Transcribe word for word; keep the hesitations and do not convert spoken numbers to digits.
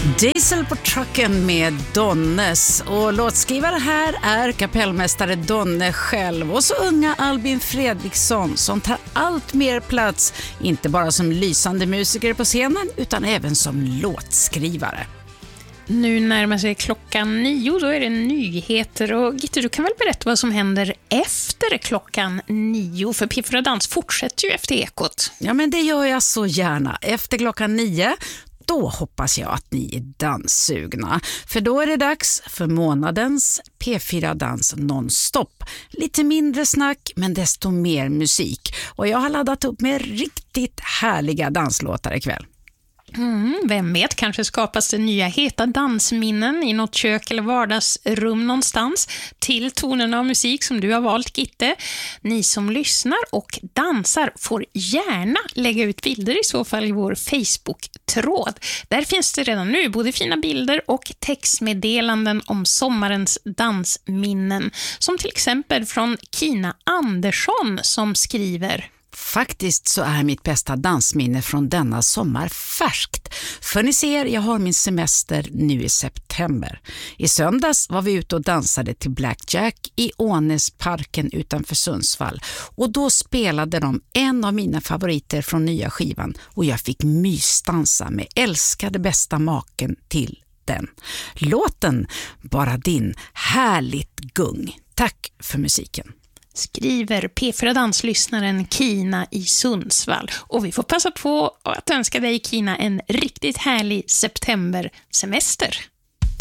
Diesel på trucken med Donnes, och låtskrivare här är kapellmästare Donne själv och så unga Albin Fredriksson som tar allt mer plats, inte bara som lysande musiker på scenen utan även som låtskrivare. Nu närmar sig klockan nio, då är det nyheter, och Gitte, du kan väl berätta vad som händer efter klockan nio, för Piff och Dans fortsätter ju efter Ekot. Ja, men det gör jag så gärna. Efter klockan nio, då hoppas jag att ni är danssugna. För då är det dags för månadens P fyra Dans nonstop. Lite mindre snack, men desto mer musik. Och jag har laddat upp med riktigt härliga danslåtar ikväll. Mm, vem vet, kanske skapas det nya heta dansminnen i något kök eller vardagsrum någonstans till tonerna av musik som du har valt, Gitte. Ni som lyssnar och dansar får gärna lägga ut bilder i så fall i vår Facebook-tråd. Där finns det redan nu både fina bilder och textmeddelanden om sommarens dansminnen, som till exempel från Kina Andersson som skriver: Faktiskt så är mitt bästa dansminne från denna sommar färskt. För ni ser, jag har min semester nu i september. I söndags var vi ute och dansade till Blackjack i Ånäsparken utanför Sundsvall. Och då spelade de en av mina favoriter från nya skivan. Och jag fick mysdansa med älskade bästa maken till den. Låten Bara din, härligt gung. Tack för musiken. Skriver P fyra Danslyssnaren Kina i Sundsvall. Och vi får passa på att önska dig, Kina, en riktigt härlig septembersemester.